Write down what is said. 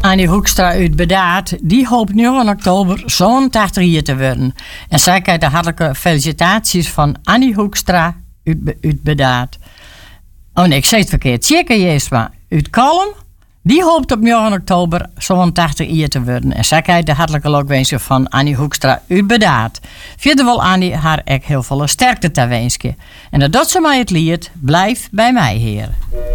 Annie Hoekstra uit Bedaard, die hoopt nu in oktober zo'n 80 jaar te worden. En zij krijgt de hartelijke felicitaties van Annie Hoekstra uit Bedaard. Oh nee, ik zei het verkeerd. Tjekke Jesma uit Kalm, die hoopt op 9 oktober zo'n 80 jaar te worden. En zij krijgt de hartelijke lokwensen van Annie Hoekstra uit Bedaard. Verder wil Annie haar echt heel veel sterkte te wensen. En dat ze mij het lied, blijf bij mij, heer.